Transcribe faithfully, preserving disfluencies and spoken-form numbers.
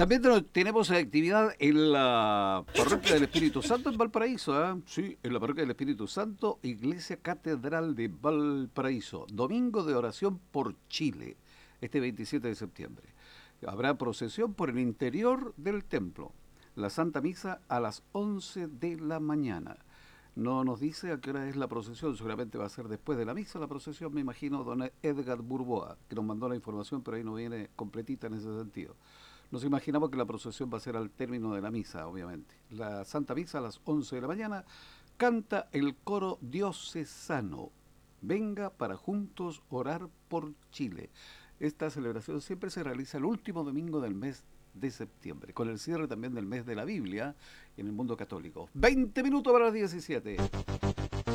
También teno- tenemos actividad en la Parroquia del Espíritu Santo en Valparaíso, ¿ah? Sí, en la Parroquia del Espíritu Santo, Iglesia Catedral de Valparaíso. Domingo de oración por Chile, este veintisiete de septiembre. Habrá procesión por el interior del templo. La Santa Misa a las once de la mañana. No nos dice a qué hora es la procesión, seguramente va a ser después de la misa la procesión, me imagino, don Edgar Burboa, que nos mandó la información, pero ahí no viene completita en ese sentido. Nos imaginamos que la procesión va a ser al término de la misa, obviamente. La Santa Misa a las once de la mañana canta el coro diocesano. Venga para juntos orar por Chile. Esta celebración siempre se realiza el último domingo del mes de septiembre, con el cierre también del mes de la Biblia en el mundo católico. veinte minutos para las diecisiete.